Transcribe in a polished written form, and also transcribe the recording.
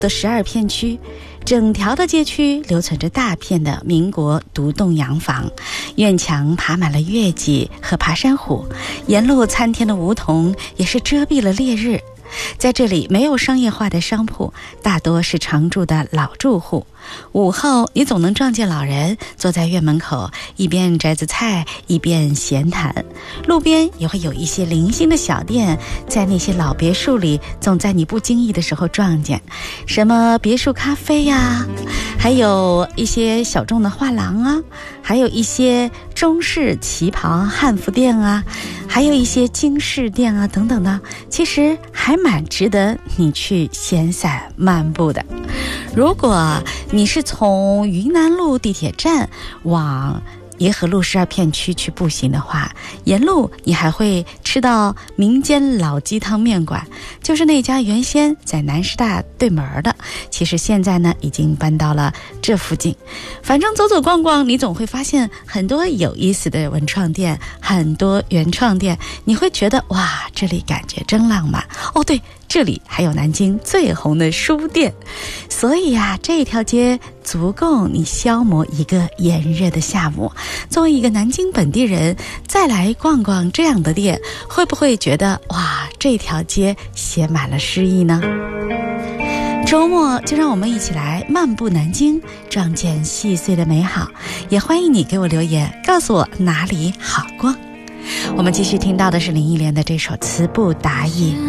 的12片区，整条的街区留存着大片的民国独栋洋房，院墙爬满了月季和爬山虎，沿路参天的梧桐也是遮蔽了烈日。在这里没有商业化的商铺，大多是常住的老住户。午后你总能撞见老人坐在院门口，一边摘着菜一边闲谈。路边也会有一些零星的小店，在那些老别墅里总在你不经意的时候撞见，什么别墅咖啡呀，还有一些小众的画廊啊，还有一些中式旗袍汉服店啊，还有一些京式店啊等等的，其实还蛮值得你去闲散漫步的。如果你是从云南路地铁站往颐和路12片区去步行的话，沿路你还会吃到民间老鸡汤面馆，就是那家原先在南师大对门的，其实现在呢已经搬到了这附近。反正走走逛逛，你总会发现很多有意思的文创店，很多原创店，你会觉得哇，这里感觉真浪漫哦。对，这里还有南京最红的书店，所以啊，这条街足够你消磨一个炎热的下午。作为一个南京本地人，再来逛逛这样的店，会不会觉得哇，这条街写满了诗意呢？周末就让我们一起来漫步南京，撞见细碎的美好。也欢迎你给我留言，告诉我哪里好逛。我们继续听到的是林忆莲的这首《词不达意》。